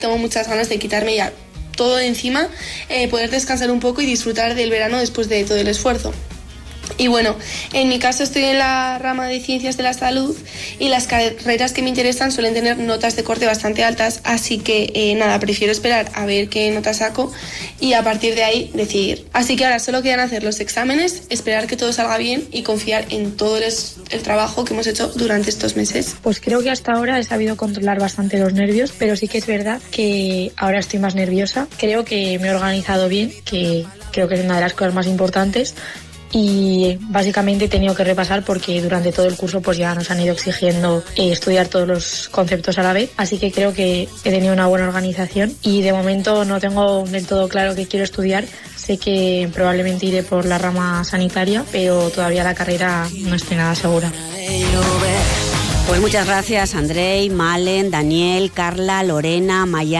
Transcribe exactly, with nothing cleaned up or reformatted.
Tengo muchas ganas de quitarme ya todo de encima, eh, poder descansar un poco y disfrutar del verano después de todo el esfuerzo. Y bueno, en mi caso estoy en la rama de Ciencias de la Salud y las carreras que me interesan suelen tener notas de corte bastante altas, así que eh, nada, prefiero esperar a ver qué nota saco y a partir de ahí decidir. Así que ahora solo quedan hacer los exámenes, esperar que todo salga bien y confiar en todo el, el trabajo que hemos hecho durante estos meses. Pues creo que hasta ahora he sabido controlar bastante los nervios, pero sí que es verdad que ahora estoy más nerviosa. Creo que me he organizado bien, que creo que es una de las cosas más importantes. Y básicamente he tenido que repasar porque durante todo el curso pues ya nos han ido exigiendo eh, estudiar todos los conceptos a la vez, así que creo que he tenido una buena organización y de momento no tengo del todo claro qué quiero estudiar. Sé que probablemente iré por la rama sanitaria, pero todavía la carrera no estoy nada segura. Pues muchas gracias, Andrei, Malen, Daniel, Carla, Lorena, Maya.